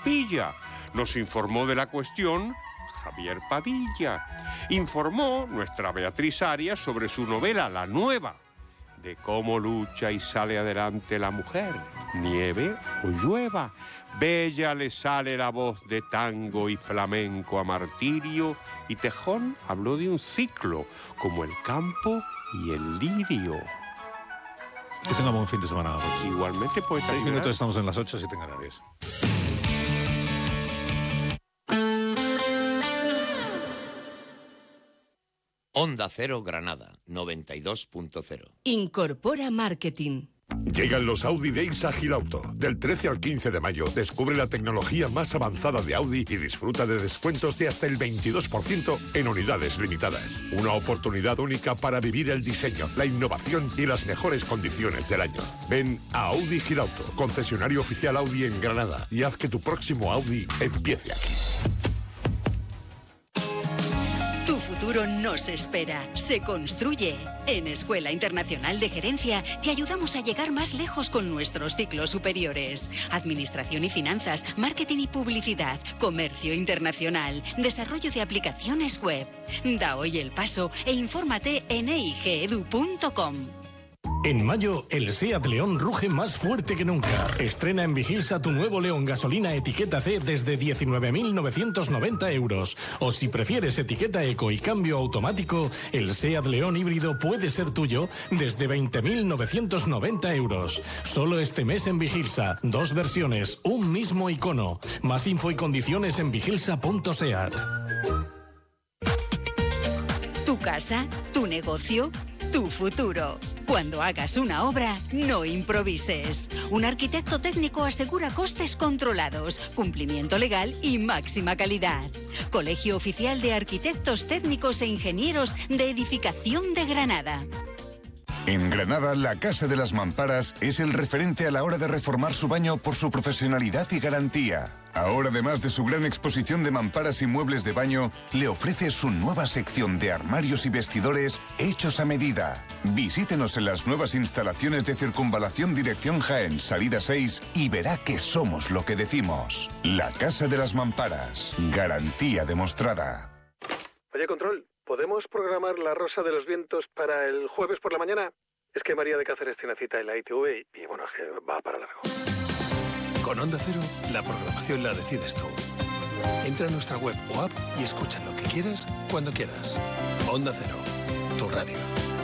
pilla. Nos informó de la cuestión Javier Padilla. Informó nuestra Beatriz Arias sobre su novela La Nueva, de cómo lucha y sale adelante la mujer, nieve o llueva. Bella le sale la voz de tango y flamenco a Martirio, y Tejón habló de un ciclo, como el campo y el lirio. Que tenga buen fin de semana. Igualmente, pues. 6 minutos, estamos en las 8, 7 en Canarias. Onda Cero Granada, 92.0. Incorpora Marketing. Llegan los Audi Days a Gilauto. Del 13 al 15 de mayo, descubre la tecnología más avanzada de Audi y disfruta de descuentos de hasta el 22% en unidades limitadas. Una oportunidad única para vivir el diseño, la innovación y las mejores condiciones del año. Ven a Audi Gilauto, concesionario oficial Audi en Granada, y haz que tu próximo Audi empiece aquí. Tu futuro nos espera, se construye. En Escuela Internacional de Gerencia te ayudamos a llegar más lejos con nuestros ciclos superiores. Administración y finanzas, marketing y publicidad, comercio internacional, desarrollo de aplicaciones web. Da hoy el paso e infórmate en eigeedu.com. En mayo, el SEAT León ruge más fuerte que nunca. Estrena en Vigilsa tu nuevo León gasolina etiqueta C desde 19.990 euros. O si prefieres etiqueta Eco y cambio automático, el SEAT León híbrido puede ser tuyo desde 20.990 euros. Solo este mes en Vigilsa. 2 versiones, un mismo icono. Más info y condiciones en vigilsa.seat. Tu casa, tu negocio, tu futuro. Cuando hagas una obra, no improvises. Un arquitecto técnico asegura costes controlados, cumplimiento legal y máxima calidad. Colegio Oficial de Arquitectos Técnicos e Ingenieros de Edificación de Granada. En Granada, la Casa de las Mamparas es el referente a la hora de reformar su baño por su profesionalidad y garantía. Ahora, además de su gran exposición de mamparas y muebles de baño, le ofrece su nueva sección de armarios y vestidores hechos a medida. Visítenos en las nuevas instalaciones de Circunvalación Dirección Jaén, salida 6, y verá que somos lo que decimos. La Casa de las Mamparas. Garantía demostrada. Oye, Control, ¿podemos programar La Rosa de los Vientos para el jueves por la mañana? Es que María de Cáceres tiene cita en la ITV y bueno, es que va para largo. Con Onda Cero, la programación la decides tú. Entra a nuestra web o app y escucha lo que quieras, cuando quieras. Onda Cero, tu radio.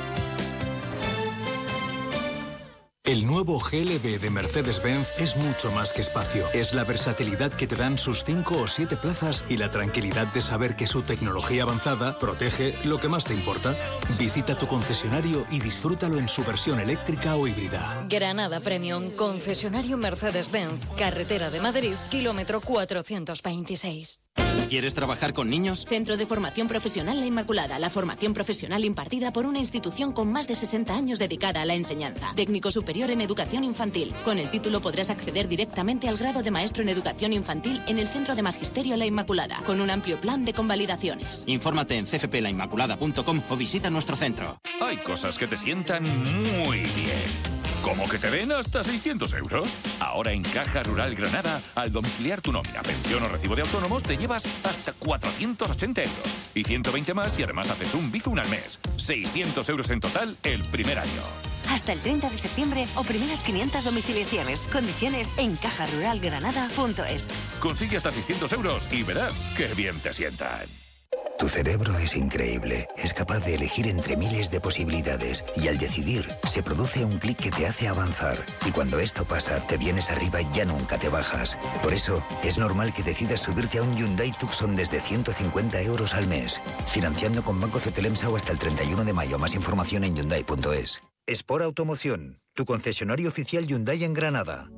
El nuevo GLB de Mercedes-Benz es mucho más que espacio. Es la versatilidad que te dan sus 5 o 7 plazas y la tranquilidad de saber que su tecnología avanzada protege lo que más te importa. Visita tu concesionario y disfrútalo en su versión eléctrica o híbrida. Granada Premium, concesionario Mercedes-Benz, carretera de Madrid, kilómetro 426. ¿Quieres trabajar con niños? Centro de Formación Profesional La Inmaculada. La formación profesional impartida por una institución con más de 60 años dedicada a la enseñanza. Técnico superior en educación infantil. Con el título podrás acceder directamente al grado de maestro en educación infantil en el Centro de Magisterio La Inmaculada, con un amplio plan de convalidaciones. Infórmate en cfplainmaculada.com o visita nuestro centro. Hay cosas que te sientan muy bien. ¿Cómo que te den hasta 600 euros? Ahora en Caja Rural Granada, al domiciliar tu nómina, pensión o recibo de autónomos, te llevas hasta 480 euros. Y 120 más si además haces un Bizum al mes. 600 euros en total el primer año. Hasta el 30 de septiembre o primeras 500 domiciliaciones. Condiciones en cajaruralgranada.es. Consigue hasta 600 euros y verás qué bien te sientan. Tu cerebro es increíble, es capaz de elegir entre miles de posibilidades y al decidir se produce un clic que te hace avanzar y cuando esto pasa te vienes arriba y ya nunca te bajas. Por eso es normal que decidas subirte a un Hyundai Tucson desde 150 euros al mes, financiando con Banco Cetelemsa o hasta el 31 de mayo. Más información en Hyundai.es. Sport Automoción, tu concesionario oficial Hyundai en Granada.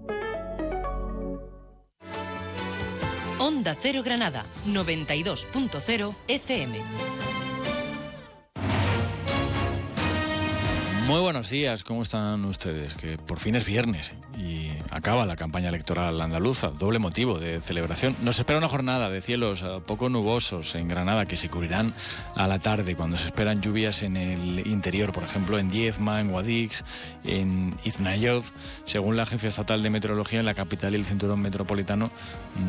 Onda Cero Granada, 92.0 FM. Muy buenos días, ¿cómo están ustedes? Que por fin es viernes y acaba la campaña electoral andaluza, doble motivo de celebración. Nos espera una jornada de cielos poco nubosos en Granada que se cubrirán a la tarde cuando se esperan lluvias en el interior, por ejemplo en Diezma, en Guadix, en Iznayoz. Según la Agencia Estatal de Meteorología, en la capital y el cinturón metropolitano